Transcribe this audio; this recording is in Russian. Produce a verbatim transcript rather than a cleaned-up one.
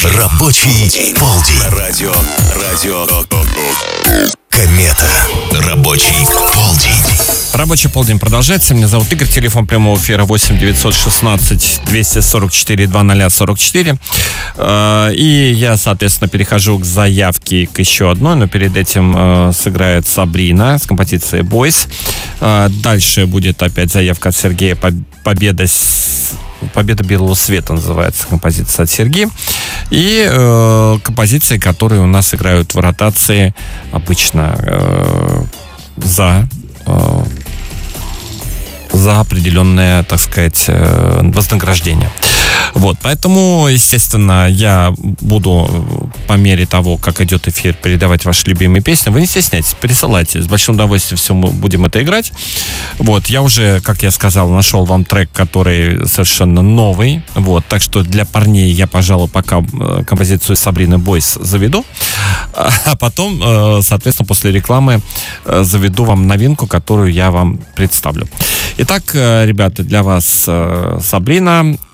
Рабочий полдень. Радио, радио. Комета. Рабочий полдень. Рабочий полдень продолжается. Меня зовут Игорь. Телефон прямого эфира восемь девятьсот шестнадцать двести сорок четыре двадцать сорок четыре. И я, соответственно, перехожу к заявке к еще одной, но перед этим сыграет Сабрина с композицией «Boys». Дальше будет опять заявка от Сергея «Победа с... «Победа белого света» называется композиция от Сергея. И э, композиции, которые у нас играют в ротации обычно э, за, э, за определенное, так сказать, э, вознаграждение. Вот, поэтому, естественно, я буду по мере того, как идет эфир, передавать ваши любимые песни. Вы не стесняйтесь, присылайте. С большим удовольствием все мы будем это играть. Вот, я уже, как я сказал, нашел вам трек, который совершенно новый. Вот, так что для парней я, пожалуй, пока композицию Сабрины «Boys» заведу. А потом, соответственно, после рекламы заведу вам новинку, которую я вам представлю. Итак, ребята, для вас Сабрина